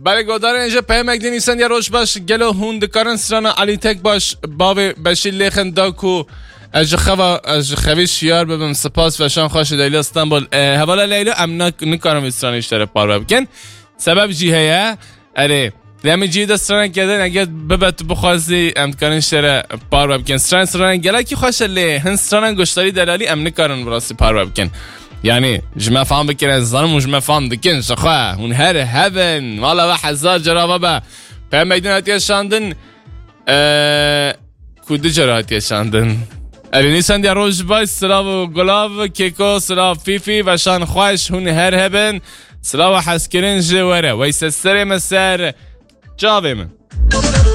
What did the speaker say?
بله گودار اینجا پیامک دینیسن یا روش باش گلو هون دکارن سرانا علی تک باش باوی بشی لیخن داکو از خوی شیار ببم سپاس و شان خوش لیلا استانبول حوالا لیلا ام نکارم استران اشتره پار بکن سبب جی هیا اره لیمی جی دستران کردن اگر ببت بخوازی ام کارن اشتره پار بکن سران گلا کی خوش لی هن سران گشتاری دلالی ام نکارن براستی پار بکن یعنی جمع فهم بکنن زنم و جمع فهم دکن شخواه اون هر هفن والا و حزار جرابه با پیام میدون هاتی شاندن کود جراتی شاندن نیسان دیا روش بای سلاو و گلاو کیکو سلاو فیفی و شان خوش هون هر هبن سلاو حسکرین جواره ویسستر مسر جاوه من